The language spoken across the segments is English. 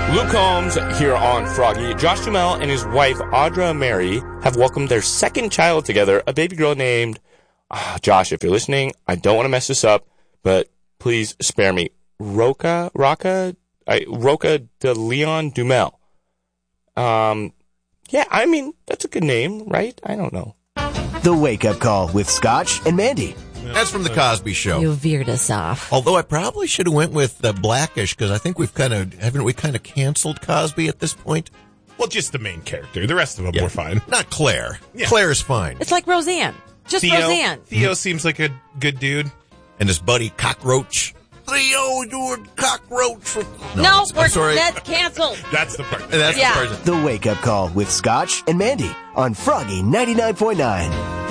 Luke Combs here on Froggy. Josh Duhamel and his wife, Audra Mary, have welcomed their second child together, a baby girl named... Josh, if you're listening, I don't want to mess this up, but please spare me. Roca de Leon Dumel. Yeah, I mean, that's a good name, right? I don't know. The Wake Up Call with Scotch and Mandy. That's from The Cosby Show. You veered us off. Although I probably should have went with Blackish, because I think haven't we canceled Cosby at this point? Well, just the main character. The rest of them were fine. Not Claire. Yeah. Claire's fine. It's like Roseanne. Just Roseanne. Theo seems like a good dude. And his buddy Cockroach. Theo doing Cockroach. No, sorry. That's canceled. That's the part. That's the part. The Wake Up Call with Scotch and Mandy on Froggy 99.9.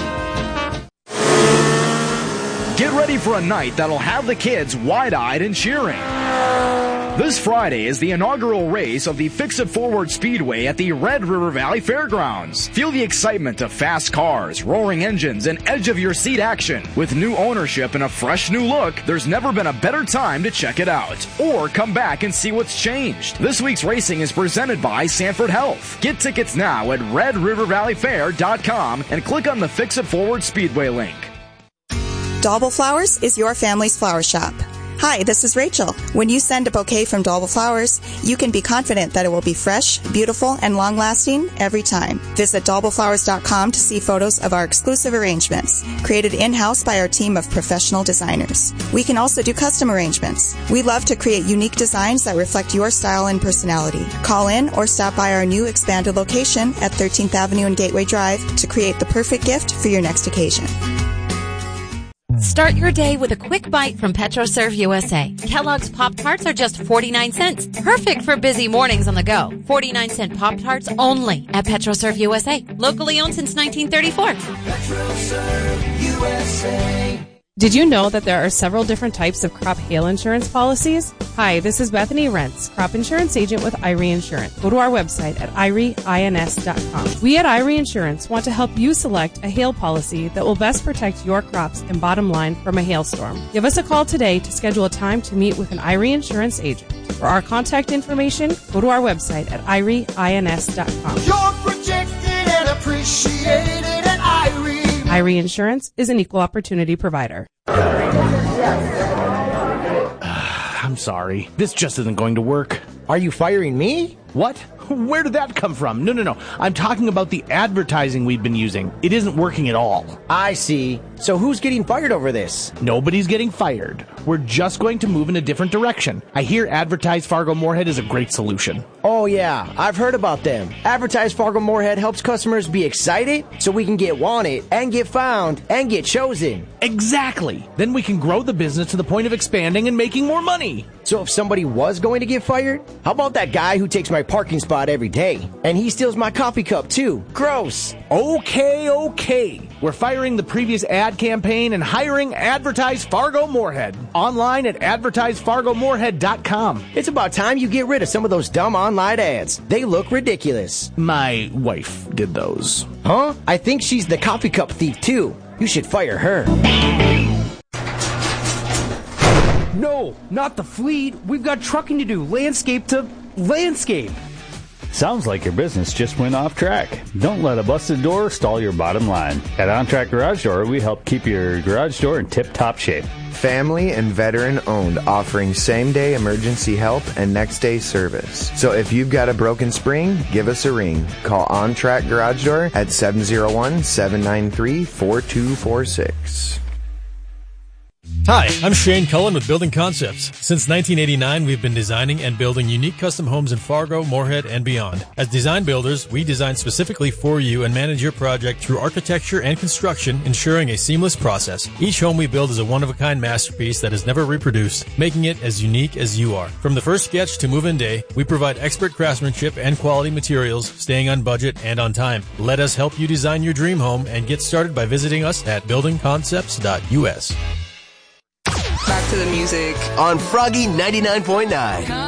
Get ready for a night that'll have the kids wide-eyed and cheering. This Friday is the inaugural race of the Fix-It Forward Speedway at the Red River Valley Fairgrounds. Feel the excitement of fast cars, roaring engines, and edge-of-your-seat action. With new ownership and a fresh new look, there's never been a better time to check it out. Or come back and see what's changed. This week's racing is presented by Sanford Health. Get tickets now at redrivervalleyfair.com and click on the Fix-It Forward Speedway link. Dauble Flowers is your family's flower shop. Hi, this is Rachel. When you send a bouquet from Dauble Flowers, you can be confident that it will be fresh, beautiful, and long-lasting every time. Visit daubleflowers.com to see photos of our exclusive arrangements, created in-house by our team of professional designers. We can also do custom arrangements. We love to create unique designs that reflect your style and personality. Call in or stop by our new expanded location at 13th Avenue and Gateway Drive to create the perfect gift for your next occasion. Start your day with a quick bite from PetroServe USA. Kellogg's Pop-Tarts are just 49 cents. Perfect for busy mornings on the go. 49-cent Pop-Tarts only at PetroServe USA. Locally owned since 1934. PetroServe USA. Did you know that there are several different types of crop hail insurance policies? Hi, this is Bethany Rentz, crop insurance agent with Irie Insurance. Go to our website at irieins.com. We at Irie Insurance want to help you select a hail policy that will best protect your crops and bottom line from a hailstorm. Give us a call today to schedule a time to meet with an Irie Insurance agent. For our contact information, go to our website at irieins.com. You're protected and appreciated at Irie. Irie Insurance is an equal opportunity provider. I'm sorry. This just isn't going to work. Are you firing me? What? Where did that come from? No. I'm talking about the advertising we've been using. It isn't working at all. I see. So who's getting fired over this? Nobody's getting fired. We're just going to move in a different direction. I hear Advertise Fargo Moorhead is a great solution. Oh yeah, I've heard about them. Advertise Fargo Moorhead helps customers be excited so we can get wanted and get found and get chosen. Exactly. Then we can grow the business to the point of expanding and making more money. So if somebody was going to get fired, how about that guy who takes my parking spot every day? And he steals my coffee cup too. Gross. Okay. We're firing the previous ad campaign and hiring Advertise Fargo Moorhead. Online at advertisefargomoorhead.com. It's about time you get rid of some of those dumb online ads. They look ridiculous. My wife did those. Huh? I think she's the coffee cup thief too. You should fire her. No, not the fleet. We've got trucking to do. Landscape to landscape. Sounds like your business just went off track. Don't let a busted door stall your bottom line. At OnTrack Garage Door, we help keep your garage door in tip-top shape. Family and veteran owned, offering same-day emergency help and next-day service. So if you've got a broken spring, give us a ring. Call OnTrack Garage Door at 701-793-4246. Hi, I'm Shane Cullen with Building Concepts. Since 1989, we've been designing and building unique custom homes in Fargo, Moorhead, and beyond. As design builders, we design specifically for you and manage your project through architecture and construction, ensuring a seamless process. Each home we build is a one-of-a-kind masterpiece that is never reproduced, making it as unique as you are. From the first sketch to move-in day, we provide expert craftsmanship and quality materials, staying on budget and on time. Let us help you design your dream home and get started by visiting us at buildingconcepts.us. Back to the music on Froggy 99.9.